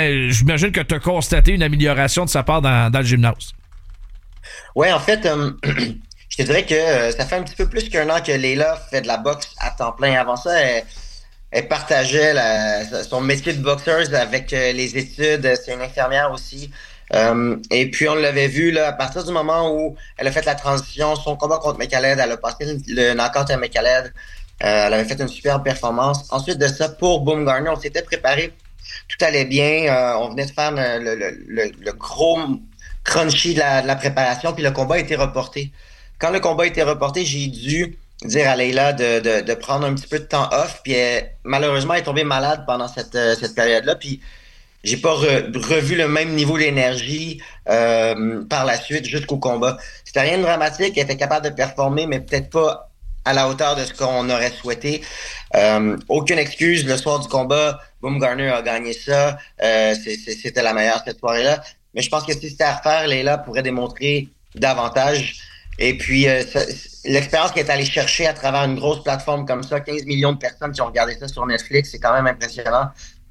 j'imagine que tu as constaté une amélioration de sa part dans le gymnase. Ouais, en fait, je te dirais que ça fait un petit peu plus qu'un an que Leila fait de la boxe à temps plein. Avant ça, elle partageait son métier de boxeuse avec les études. C'est une infirmière aussi. Et puis, on l'avait vu là, à partir du moment où elle a fait la transition, son combat contre Mekaled, elle a passé le knockout à Mekaled. Elle avait fait une superbe performance. Ensuite de ça, pour Baumgardner, on s'était préparé. Tout allait bien. On venait de faire le gros crunchy de la préparation, puis le combat a été reporté. Quand le combat a été reporté, j'ai dû dire à Leila de prendre un petit peu de temps off, puis malheureusement, elle est tombée malade pendant cette période-là, puis j'ai pas revu le même niveau d'énergie par la suite jusqu'au combat. C'était rien de dramatique, elle était capable de performer, mais peut-être pas à la hauteur de ce qu'on aurait souhaité. Aucune excuse, le soir du combat, Baumgardner a gagné ça, c'était la meilleure cette soirée-là. Mais je pense que si c'était à refaire, Leila pourrait démontrer davantage. Et puis, l'expérience qu'elle est allée chercher à travers une grosse plateforme comme ça, 15 millions de personnes qui ont regardé ça sur Netflix, c'est quand même impressionnant.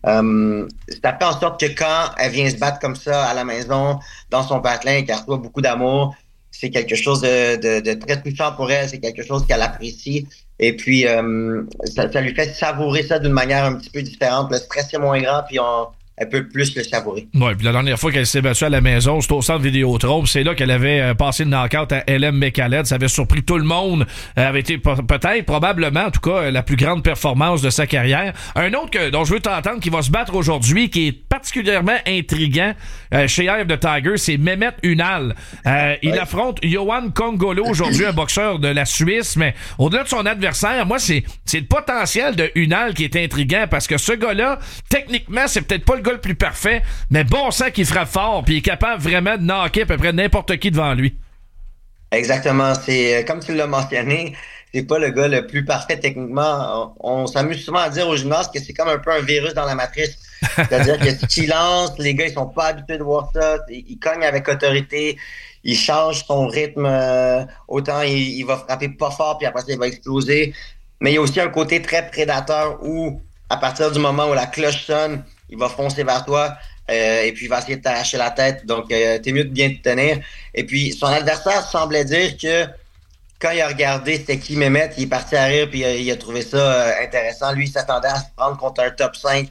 Ça fait en sorte que quand elle vient se battre comme ça à la maison, dans son patelin, qu'elle reçoit beaucoup d'amour, c'est quelque chose de très touchant pour elle, c'est quelque chose qu'elle apprécie. Et puis, ça lui fait savourer ça d'une manière un petit peu différente. Le stress est moins grand, puis elle peut plus le savourer. Oui, puis la dernière fois qu'elle s'est battue à la maison, c'était au centre Vidéotron. C'est là qu'elle avait passé le knockout à LM Mekaled. Ça avait surpris tout le monde. Elle avait été peut-être, probablement, en tout cas, la plus grande performance de sa carrière. Un autre dont je veux t'entendre qui va se battre aujourd'hui, qui est particulièrement intriguant chez Eye of the Tiger, c'est Mehmet Unal. Il affronte Yohan Kongolo aujourd'hui, un boxeur de la Suisse, mais au-delà de son adversaire, moi, c'est le potentiel de Unal qui est intriguant parce que ce gars-là, techniquement, c'est peut-être pas le gars le plus parfait, mais bon sang qu'il frappe fort, puis il est capable vraiment de knocker à peu près n'importe qui devant lui. Exactement. C'est comme tu l'as mentionné, c'est pas le gars le plus parfait techniquement. On s'amuse souvent à dire au gymnase que c'est comme un peu un virus dans la matrice. C'est-à-dire que ce qu'il lance, les gars, ils sont pas habitués de voir ça. Il cogne avec autorité. Il change son rythme. Autant il va frapper pas fort, puis après ça, il va exploser. Mais il y a aussi un côté très prédateur où, à partir du moment où la cloche sonne, il va foncer vers toi et puis il va essayer de t'arracher la tête. Donc, t'es mieux de bien te tenir. Et puis, son adversaire semblait dire que quand il a regardé c'était qui Mehmet, il est parti à rire puis il a trouvé ça intéressant. Lui, il s'attendait à se prendre contre un top 5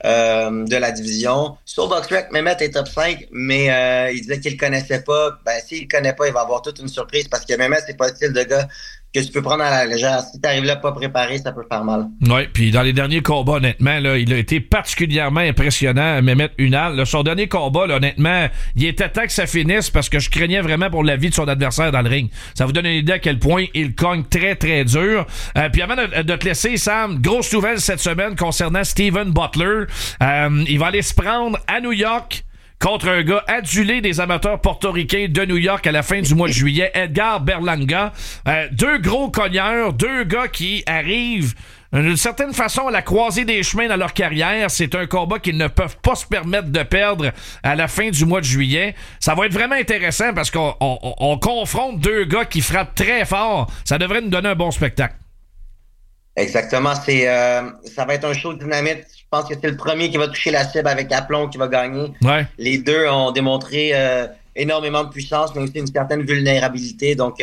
de la division. Sur BoxRec, Mehmet est top 5, mais il disait qu'il le connaissait pas. Ben, s'il le connaît pas, il va avoir toute une surprise parce que Mehmet, c'est pas le style de gars que tu peux prendre à la légère. Si t'arrives là pas préparé, ça peut faire mal. Oui, puis dans les derniers combats, honnêtement, là, il a été particulièrement impressionnant, Mehmet Unal. Là, son dernier combat, là, honnêtement, il était temps que ça finisse parce que je craignais vraiment pour la vie de son adversaire dans le ring. Ça vous donne une idée à quel point il cogne très, très dur. Puis avant de te laisser, Sam, grosse nouvelle cette semaine concernant Steven Butler. Il va aller se prendre à New York contre un gars adulé des amateurs portoricains de New York à la fin du mois de juillet, Edgar Berlanga. Deux gros cogneurs, deux gars qui arrivent d'une certaine façon à la croisée des chemins dans leur carrière. C'est un combat qu'ils ne peuvent pas se permettre de perdre à la fin du mois de juillet. Ça va être vraiment intéressant parce qu'on confronte deux gars qui frappent très fort. Ça devrait nous donner un bon spectacle. Exactement. Ça va être un show dynamite. Je pense que c'est le premier qui va toucher la cible avec aplomb qui va gagner. Ouais. Les deux ont démontré énormément de puissance, mais aussi une certaine vulnérabilité. Donc,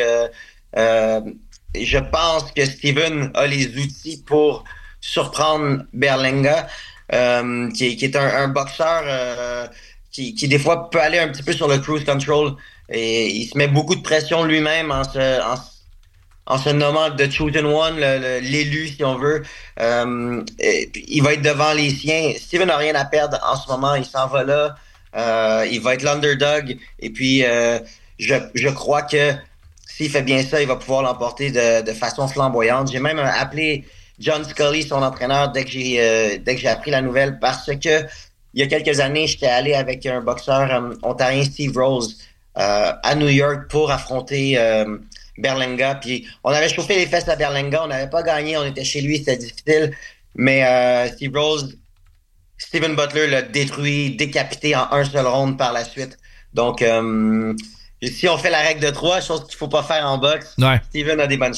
je pense que Steven a les outils pour surprendre Berlanga, qui est un boxeur qui des fois peut aller un petit peu sur le cruise control. Et il se met beaucoup de pression lui-même en se nommant The Chosen One, l'élu, si on veut. Il va être devant les siens. Steven n'a rien à perdre en ce moment. Il s'en va là. Il va être l'underdog. Et puis, je crois que s'il fait bien ça, il va pouvoir l'emporter de façon flamboyante. J'ai même appelé John Scully, son entraîneur, dès que j'ai appris la nouvelle, parce que il y a quelques années, j'étais allé avec un boxeur ontarien, Steve Rose, à New York pour affronter Berlanga, puis on avait chauffé les fesses à Berlanga, on n'avait pas gagné, on était chez lui, c'était difficile, mais Steve Rose, Steven Butler l'a détruit, décapité en un seul round par la suite. Donc, si on fait la règle de 3, chose qu'il faut pas faire en boxe, ouais. Steven a des bonnes chances.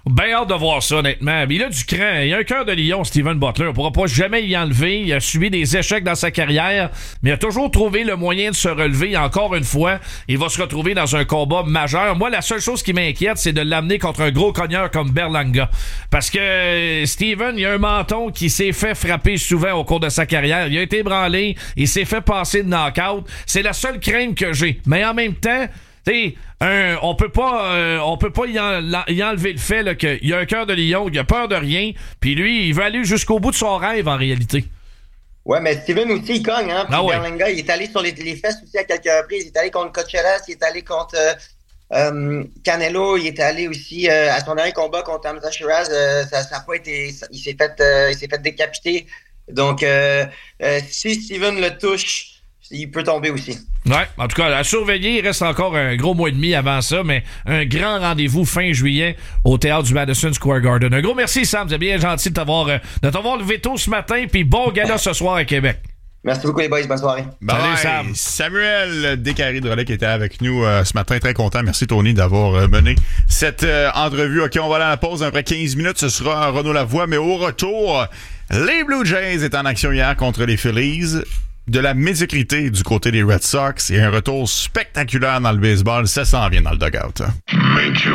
Ben hâte de voir ça, honnêtement. Mais il a du cran. Il a un cœur de lion, Steven Butler. On pourra pas jamais y enlever. Il a subi des échecs dans sa carrière, mais il a toujours trouvé le moyen de se relever. Encore une fois, il va se retrouver dans un combat majeur. Moi, la seule chose qui m'inquiète, c'est de l'amener contre un gros cogneur comme Berlanga. Parce que Steven, il a un menton qui s'est fait frapper souvent au cours de sa carrière. Il a été ébranlé. Il s'est fait passer de knock-out. C'est la seule crainte que j'ai. Mais en même temps, on peut pas y enlever le fait là, qu'il a un cœur de lion, il a peur de rien, puis lui, il veut aller jusqu'au bout de son rêve en réalité. Ouais, mais Steven aussi, il cogne, hein. Puis Berlanga, il est allé sur les fesses aussi à quelques reprises. Il est allé contre Cochelas, il est allé contre Canelo, il est allé aussi à son dernier combat contre Hamza Shiraz. Ça a pas été. Il s'est fait décapiter. Donc, si Steven le touche, il peut tomber aussi. Ouais, en tout cas, à surveiller, il reste encore un gros mois et demi avant ça, mais un grand rendez-vous fin juillet au théâtre du Madison Square Garden. Un gros merci, Sam, c'est bien gentil de t'avoir levé tôt ce matin, puis bon gala ce soir à Québec. Merci beaucoup les boys, bonne soirée. Salut Sam. Samuel Descaries-Drolet qui était avec nous ce matin, très content. Merci Tony d'avoir mené cette entrevue. OK, on va aller à la pause après 15 minutes, ce sera Renaud Lavoie, mais au retour, les Blue Jays étaient en action hier contre les Phillies. De la médiocrité du côté des Red Sox et un retour spectaculaire dans le baseball, ça s'en vient dans le dugout. Make your